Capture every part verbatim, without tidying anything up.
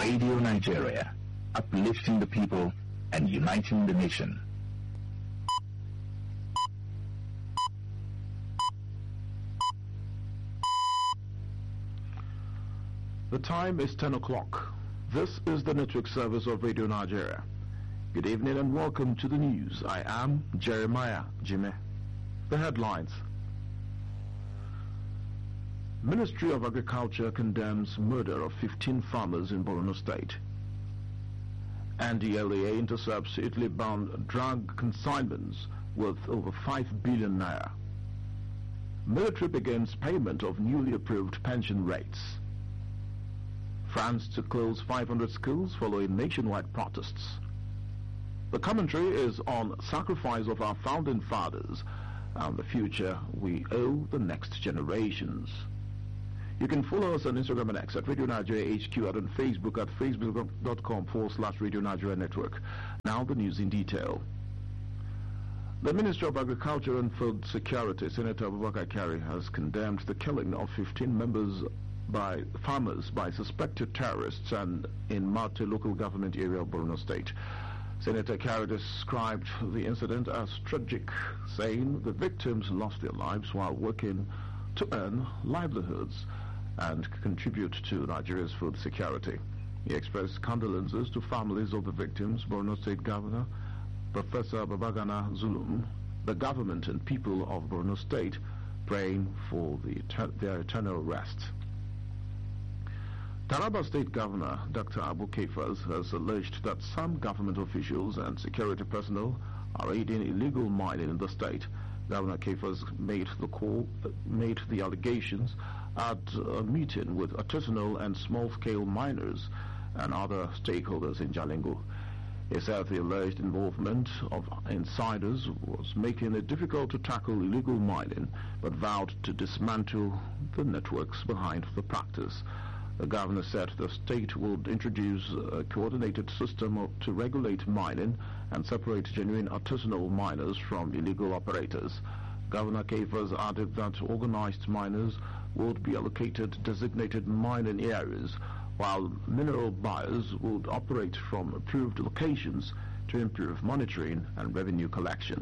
Radio Nigeria, uplifting the people and uniting the nation. The time is ten o'clock. This is the network service of Radio Nigeria. Good evening and welcome to the news. I am Jeremiah Jime. The headlines. Ministry of Agriculture condemns murder of fifteen farmers in Borno State. N D L E A intercepts Italy-bound drug consignments worth over five billion naira. Military begins payment of newly approved pension rates. France to close five hundred schools following nationwide protests. The commentary is on sacrifice of our founding fathers and the future we owe the next generations. You can follow us on Instagram and X at Radio Nigeria H Q and on Facebook at facebook.com forward slash Radio Nigeria Network. Now the news in detail. The Minister of Agriculture and Food Security, Senator Abubakar Kyari, has condemned the killing of fifteen members by farmers by suspected terrorists and in Marte local government area of Borno State. Senator Kyari described the incident as tragic, saying the victims lost their lives while working to earn livelihoods and contribute to Nigeria's food security. He expressed condolences to families of the victims, Borno State Governor Professor Babagana Zulum, the government and people of Borno State, praying for the, their eternal rest. Taraba State Governor Doctor Abu Kefas has alleged that some government officials and security personnel are aiding illegal mining in the state. Governor Kefas made the call, made the allegations at a meeting with artisanal and small-scale miners and other stakeholders in Jalingo. He said the alleged involvement of insiders was making it difficult to tackle illegal mining, but vowed to dismantle the networks behind the practice. The governor said the state would introduce a coordinated system of, to regulate mining and separate genuine artisanal miners from illegal operators. Governor Kefas added that organized miners would be allocated designated mining areas, while mineral buyers would operate from approved locations to improve monitoring and revenue collection.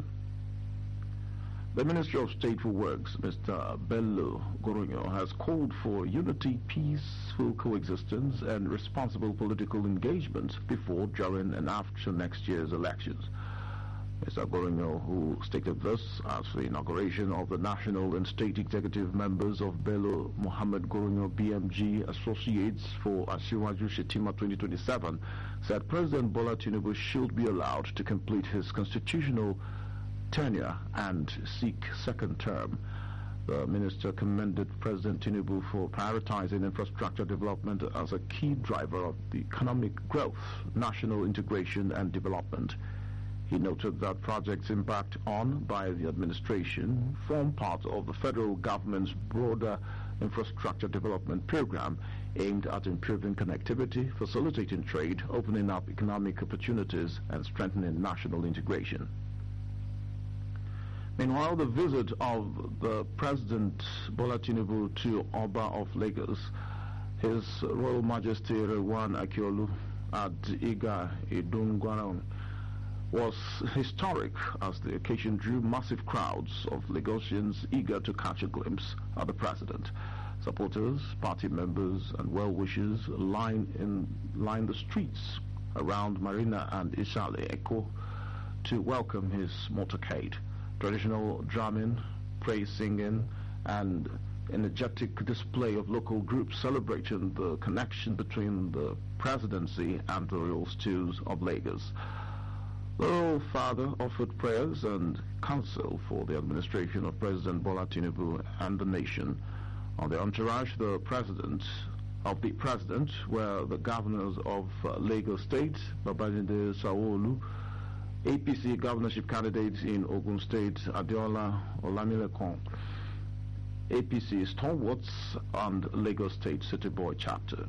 The Minister of State for Works, Mister Bello Goronyo, has called for unity, peaceful coexistence and responsible political engagement before, during and after next year's elections. Mister Goronyo, who stated this at the inauguration of the national and state executive members of Bello Muhammad Goronyo B M G Associates for Asiwaju Shetima twenty twenty-seven, said President Bola Tinubu should be allowed to complete his constitutional tenure and seek second term. The minister commended President Tinubu for prioritizing infrastructure development as a key driver of the economic growth, national integration and development. He noted that projects embarked on by the administration form part of the federal government's broader infrastructure development program aimed at improving connectivity, facilitating trade, opening up economic opportunities, and strengthening national integration. Meanwhile, the visit of the President Bola Tinubu to Oba of Lagos, His Royal Majesty Rewan Akiolu at Iga Idungwaran, was historic as the occasion drew massive crowds of Lagosians eager to catch a glimpse at the President. Supporters, party members, and well-wishers lined in lined the streets around Marina and Isale Eko to welcome his motorcade. Traditional drumming, praise singing, and energetic display of local groups celebrating the connection between the presidency and the royal stews of Lagos. The Royal Father offered prayers and counsel for the administration of President Bola Tinubu and the nation. On the entourage, the president of the president were the governors of uh, Lagos State, Babajide Sanwo-Olu, A P C governorship candidate in Ogun State, Adeola Olamilekon, A P C stalwarts, and Lagos State City Boy chapter.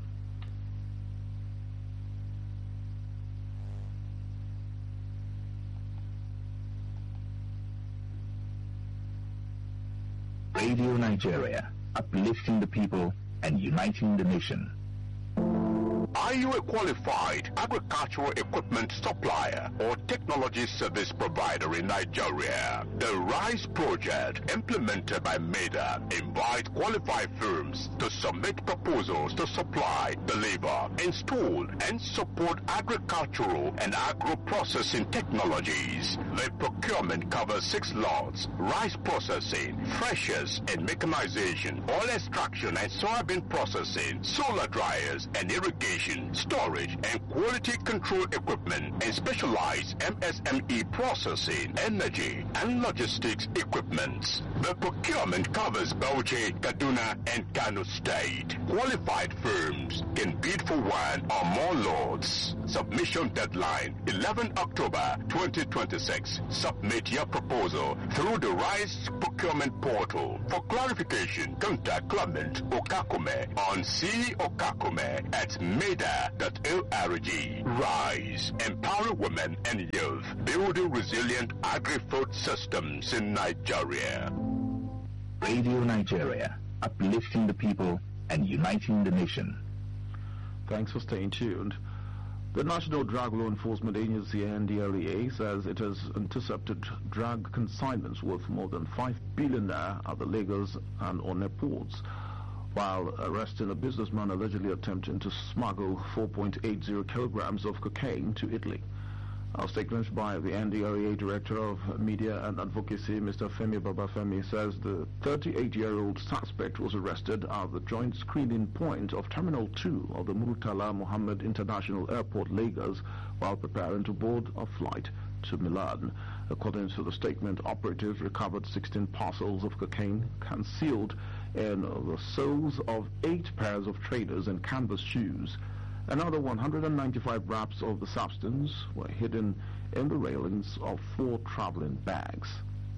Radio Nigeria, uplifting the people and uniting the nation. I you a qualified agricultural equipment supplier or technology service provider in Nigeria? The RISE project, implemented by MEDA, invites qualified firms to submit proposals to supply, deliver, install, and support agricultural and agro-processing technologies. The procurement covers six lots: rice processing, threshers and mechanization, oil extraction and soybean processing, solar dryers and irrigation, storage and quality control equipment, and specialized M S M E processing, energy and logistics equipment. The procurement covers Bauchi, Kaduna, and Kano State. Qualified firms can bid for one or more lots. Submission deadline eleven October twenty twenty-six. Submit your proposal through the RISE procurement portal. For clarification, contact Clement Okakume on c okakume at meda dot org. RISE, empowering women and youth, building resilient agri-food systems in Nigeria. Radio Nigeria, uplifting the people and uniting the nation. Thanks for staying tuned. The National Drug Law Enforcement Agency, N D L E A, says it has intercepted drug consignments worth more than five billion naira at the Lagos and Onne ports, while arresting a businessman allegedly attempting to smuggle four point eight zero kilograms of cocaine to Italy. A statement by the N D L E A Director of Media and Advocacy, Mister Femi Babafemi, says the thirty-eight-year-old suspect was arrested at the joint screening point of Terminal two of the Murtala Mohammed International Airport, Lagos, while preparing to board a flight to Milan. According to the statement, operatives recovered sixteen parcels of cocaine concealed in the soles of eight pairs of trainers and canvas shoes. Another one hundred ninety-five wraps of the substance were hidden in the railings of four traveling bags.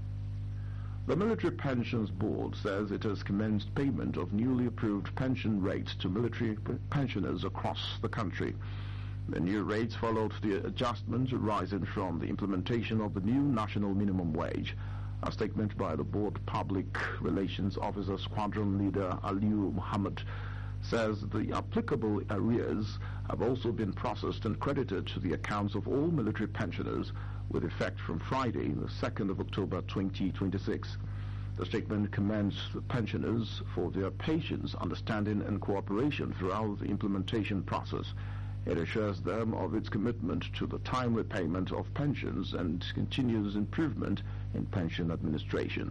The Military Pensions Board says it has commenced payment of newly approved pension rates to military pensioners across the country. The new rates followed the adjustments arising from the implementation of the new national minimum wage. A statement by the Board Public Relations Officer Squadron Leader Aliu Muhammad says the applicable arrears have also been processed and credited to the accounts of all military pensioners with effect from Friday, the second of October twenty twenty-six. The statement commends the pensioners for their patience, understanding and cooperation throughout the implementation process. It assures them of its commitment to the timely payment of pensions and continuous improvement in pension administration.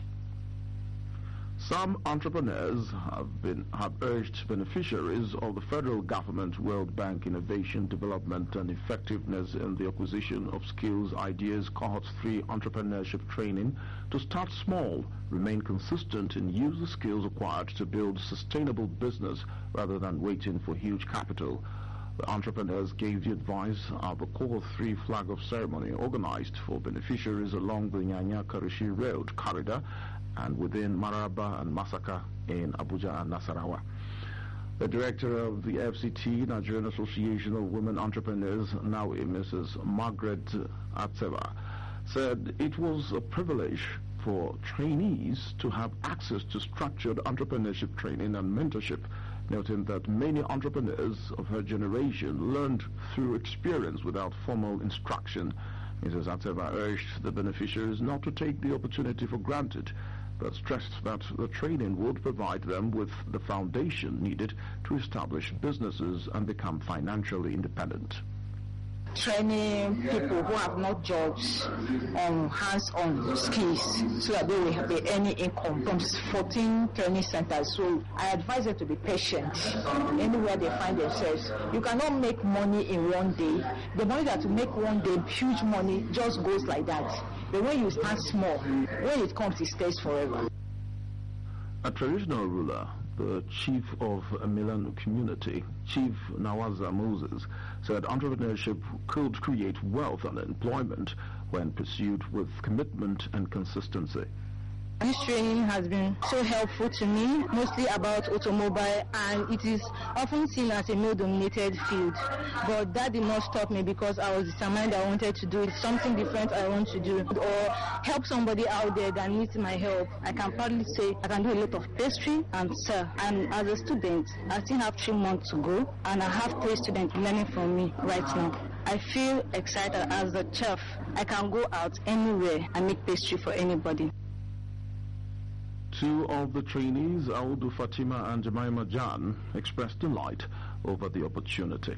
Some entrepreneurs have been have urged beneficiaries of the federal government World Bank Innovation Development and Effectiveness in the Acquisition of Skills Ideas Cohort three Entrepreneurship Training to start small, remain consistent and use the skills acquired to build sustainable business rather than waiting for huge capital. The entrepreneurs gave the advice at the Cohort three flag-off ceremony organized for beneficiaries along the Nyanya-Karishi Road corridor and within Maraba and Masaka in Abuja and Nasarawa. The director of the F C T, Nigerian Association of Women Entrepreneurs, now Missus Margaret Atseva, said it was a privilege for trainees to have access to structured entrepreneurship training and mentorship, noting that many entrepreneurs of her generation learned through experience without formal instruction. Missus Atseva urged the beneficiaries not to take the opportunity for granted, but stressed that the training would provide them with the foundation needed to establish businesses and become financially independent. Training people who have not jobs on hands-on skills so that they will have any income from fourteen training centers. So I advise them to be patient anywhere they find themselves. You cannot make money in one day. The money that you make one day, huge money, just goes like that. But when you start small, when it comes, it stays forever. A traditional ruler, the chief of a Milan community, Chief Nawaza Moses, said entrepreneurship could create wealth and employment when pursued with commitment and consistency. This training has been so helpful to me, mostly about automobile, and it is often seen as a male-dominated field. But that did not stop me because I was determined I wanted to do it, something different I want to do, or help somebody out there that needs my help. I can proudly say I can do a lot of pastry and sell. And as a student, I still have three months to go, and I have three students learning from me right now. I feel excited as a chef. I can go out anywhere and make pastry for anybody. Two of the trainees, Audu Fatima and Jemima Jan, expressed delight over the opportunity.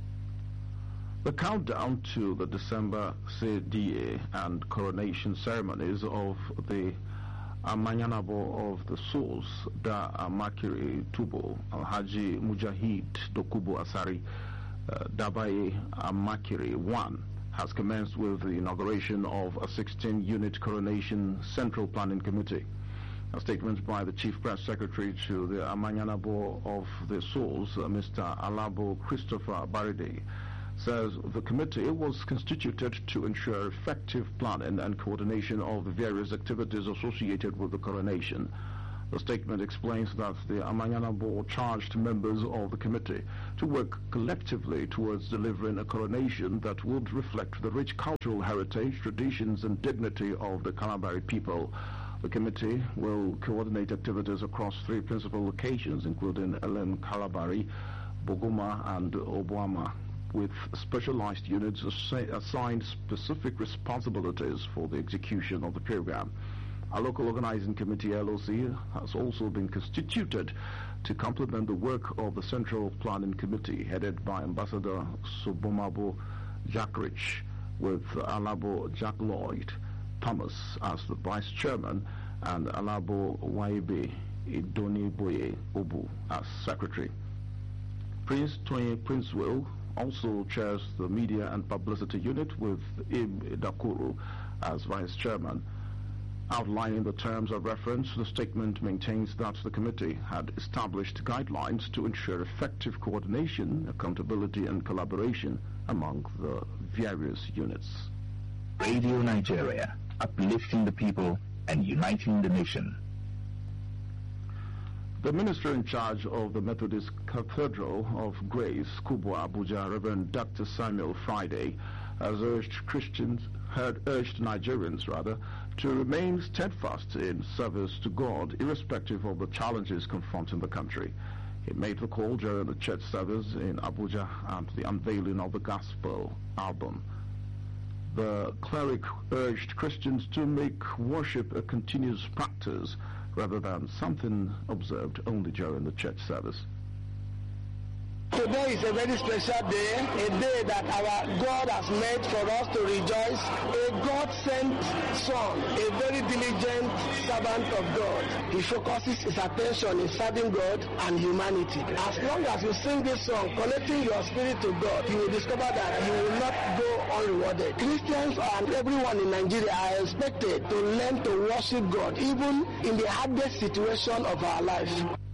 The countdown to the December C D A and coronation ceremonies of the Amanyanabo of the Souls, Da Amakiri Tubo, Alhaji Mujahid Dokubo Asari, uh, Dabaye Amakiri one, has commenced with the inauguration of a sixteen-unit coronation Central Planning Committee. A statement by the Chief Press Secretary to the Amanyanabo of the Souls, uh, Mister Alabo Christopher Baride, says the committee was constituted to ensure effective planning and coordination of the various activities associated with the coronation. The statement explains that the Amanyanabo charged members of the committee to work collectively towards delivering a coronation that would reflect the rich cultural heritage, traditions, and dignity of the Kalabari people. The committee will coordinate activities across three principal locations, including Elem Kalabari, Bogoma, and Obuama, with specialized units assi- assigned specific responsibilities for the execution of the program. A local organizing committee, L O C, has also been constituted to complement the work of the Central Planning Committee, headed by Ambassador Sobomabo Jack Rich, with Alabo Jack Lloyd Thomas as the vice chairman and Alabo Waibe Idoni Boye Obu as secretary. Prince Tony Princewell also chairs the media and publicity unit, with Ib Dakuru as vice chairman. Outlining the terms of reference, the statement maintains that the committee had established guidelines to ensure effective coordination, accountability, and collaboration among the various units. Radio Nigeria, uplifting the people and uniting the nation. The minister in charge of the Methodist Cathedral of Grace, Kubwa, Abuja, Reverend Doctor Samuel Friday, has urged Christians, had urged Nigerians rather, to remain steadfast in service to God, irrespective of the challenges confronting the country. He made the call during the church service in Abuja and the unveiling of the gospel album. The cleric urged Christians to make worship a continuous practice rather than something observed only during the church service. Today is a very special day, a day that our God has made for us to rejoice, a God-sent son, a very diligent servant of God. He focuses his attention in serving God and humanity. As long as you sing this song, connecting your spirit to God, you will discover that you will not go unrewarded. Christians and everyone in Nigeria are expected to learn to worship God, even in the hardest situation of our life.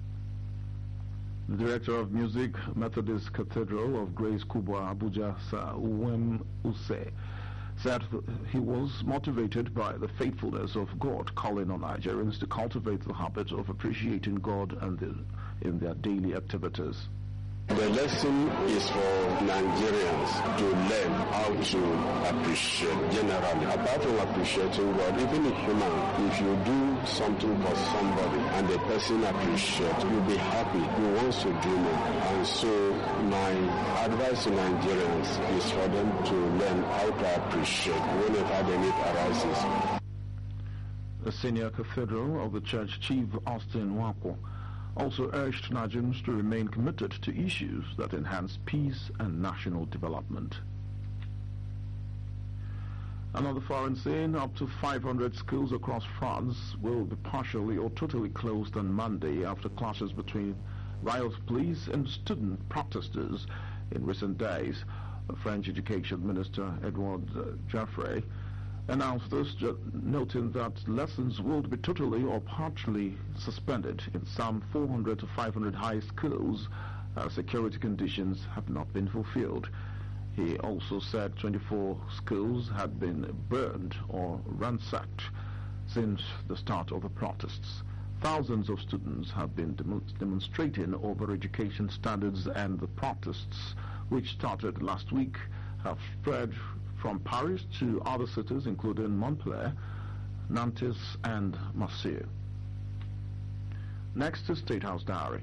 The director of music, Methodist Cathedral of Grace, Kubwa, Abuja, Sir Uwem Use, said he was motivated by the faithfulness of God, calling on Nigerians to cultivate the habit of appreciating God and the, in their daily activities. The lesson is for Nigerians to learn how to appreciate generally. Apart from appreciating God, even if human, if you do something for somebody and the person appreciates, you'll be happy, he wants to do more. And so my advice to Nigerians is for them to learn how to appreciate whenever the need arises. The senior cathedral of the church chief, Austin Wako, also urged Nigerians to remain committed to issues that enhance peace and national development. Another foreign scene, up to five hundred schools across France will be partially or totally closed on Monday after clashes between riot police and student protesters in recent days. The French Education Minister, Edouard Jaffray, announced this, noting that lessons will be totally or partially suspended in some four hundred to five hundred high schools as security conditions have not been fulfilled. He also said twenty-four schools had been burned or ransacked. since the start of the protests. Thousands of students have been dem- demonstrating over education standards, and the protests, which started last week, have spread from Paris to other cities including Montpellier, Nantes and Marseille. Next is State House Diary.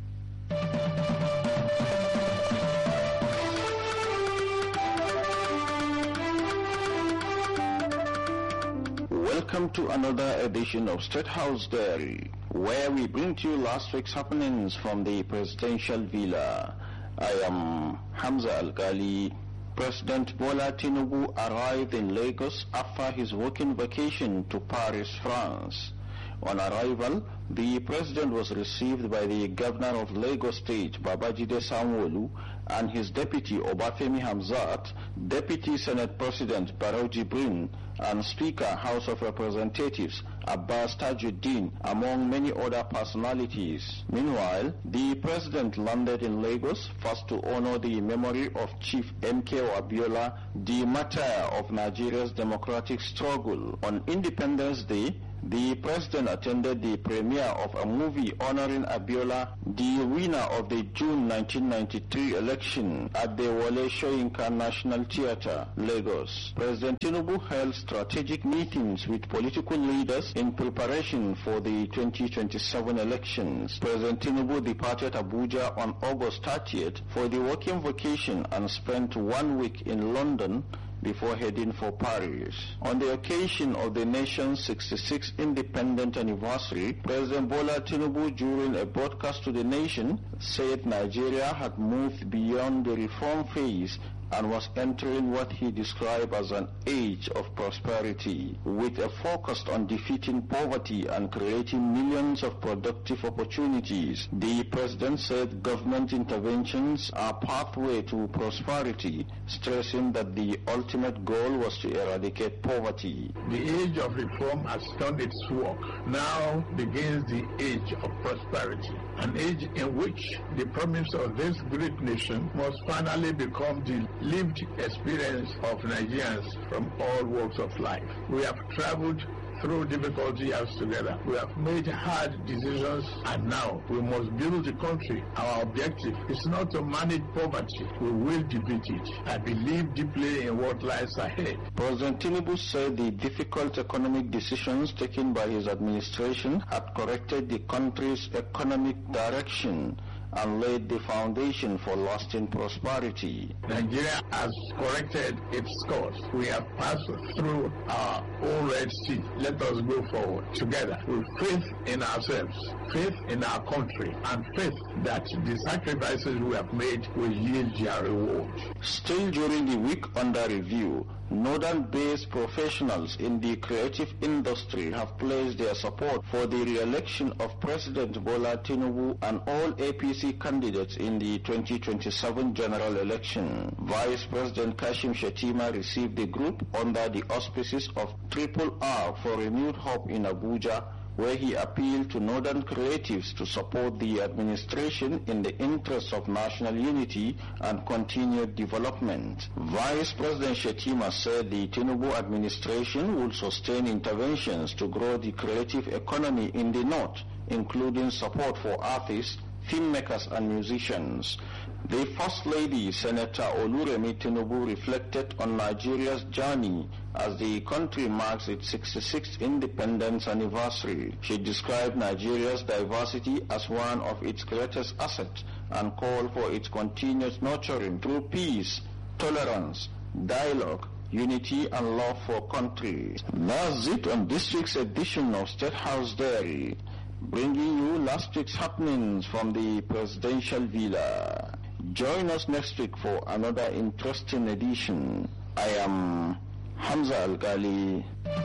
Welcome to another edition of State House Diary, where we bring to you last week's happenings from the presidential villa. I am Hamza Al-Ghali. President Bola Tinubu arrived in Lagos after his working vacation to Paris, France. On arrival, the president was received by the governor of Lagos State, Babajide Sanwo-Olu, and his deputy Obafemi Hamzat, deputy Senate President Barau Jibrin, and Speaker House of Representatives Abbas Tajuddin, among many other personalities. Meanwhile, the president landed in Lagos first to honor the memory of Chief M K O Abiola, the martyr of Nigeria's democratic struggle. On Independence Day, the president attended the premiere of a movie honoring Abiola, the winner of the June nineteen ninety-three election, at the Wole Soyinka National Theatre, Lagos. President Tinubu held strategic meetings with political leaders in preparation for the twenty twenty-seven elections. President Tinubu departed Abuja on August thirtieth for the working vacation and spent one week in London before heading for Paris. On the occasion of the nation's sixty-sixth independent anniversary, President Bola Tinubu, during a broadcast to the nation, said Nigeria had moved beyond the reform phase and was entering what he described as an age of prosperity, with a focus on defeating poverty and creating millions of productive opportunities. The president said government interventions are pathway to prosperity, stressing that the ultimate goal was to eradicate poverty. The age of reform has done its work. Now begins the age of prosperity, an age in which the promise of this great nation must finally become the lived experience of Nigerians from all walks of life. We have traveled through difficult years together. We have made hard decisions, and now we must build the country. Our objective is not to manage poverty. We will defeat it. I believe deeply in what lies ahead. President Tinubu said the difficult economic decisions taken by his administration had corrected the country's economic direction and laid the foundation for lasting prosperity. Nigeria has corrected its course. We have passed through our own Red Sea. Let us go forward together with faith in ourselves, faith in our country, and faith that the sacrifices we have made will yield their reward. Still during the week under review, Northern-based professionals in the creative industry have pledged their support for the re-election of President Bola Tinubu and all A P C candidates in the twenty twenty-seven general election. Vice President Kashim Shettima received the group under the auspices of Triple R for Renewed Hope in Abuja, where he appealed to northern creatives to support the administration in the interest of national unity and continued development. Vice President Shettima said the Tinubu administration will sustain interventions to grow the creative economy in the north, including support for artists, filmmakers and musicians. The First Lady, Senator Oluremi Tinubu, reflected on Nigeria's journey as the country marks its sixty-sixth independence anniversary. She described Nigeria's diversity as one of its greatest assets and called for its continuous nurturing through peace, tolerance, dialogue, unity and love for country. That's it on this week's edition of State House Diary, bringing you last week's happenings from the presidential villa. Join us next week for another interesting edition. I am Hamza Al-Ghali.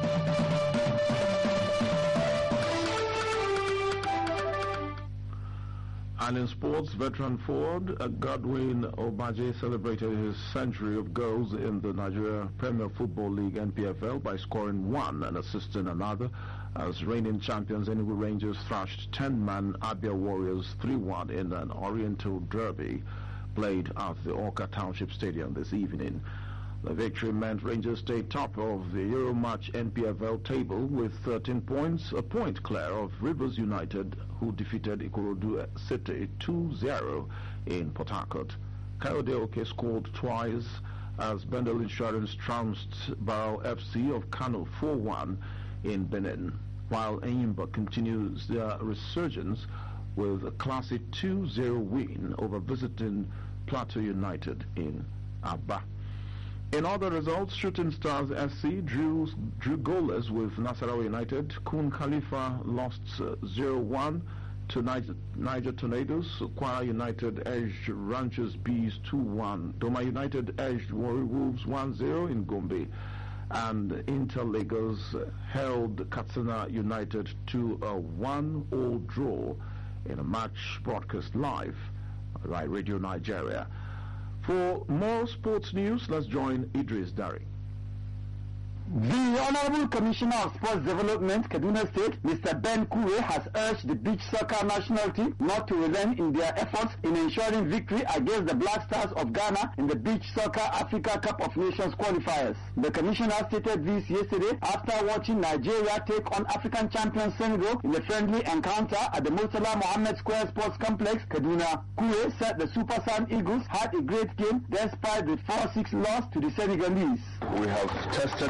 And in sports, veteran forward Godwin Obaje celebrated his century of goals in the Nigeria Premier Football League N P F L by scoring one and assisting another as reigning champions Enugu Rangers thrashed ten-man Abia Warriors three one in an Oriental Derby played at the Orca Township Stadium this evening. The victory meant Rangers stayed top of the Euromatch N P F L table with thirteen points, a point clear of Rivers United, who defeated Ikorodu City two zero in Port Harcourt. Kayode Oke scored twice as Bendel Insurance trounced Barrow F C of Kano four one in Benin, while Enyimba continues their resurgence with a classy two zero win over visiting Plateau United in Aba. In other results, Shooting Stars F C drew, drew goalless with Nasarawa United. Kun Khalifa lost zero one to Niger, Niger Tornadoes. Kwara United edged Ranchers Bees two one. Doma United edged Warri Wolves one zero in Gombe. And Inter Lagos held Katsina United to a one all draw in a match broadcast live by Radio Nigeria. For more sports news, let's join Idris Dari. The Honorable Commissioner of Sports Development, Kaduna State, Mister Ben Kure, has urged the beach soccer national team not to relent in their efforts in ensuring victory against the Black Stars of Ghana in the Beach Soccer Africa Cup of Nations qualifiers. The Commissioner stated this yesterday after watching Nigeria take on African champion Senegal in a friendly encounter at the Murtala Mohammed Square Sports Complex, Kaduna. Kure said the Super Sand Eagles had a great game despite the four six loss to the Senegalese. We have tested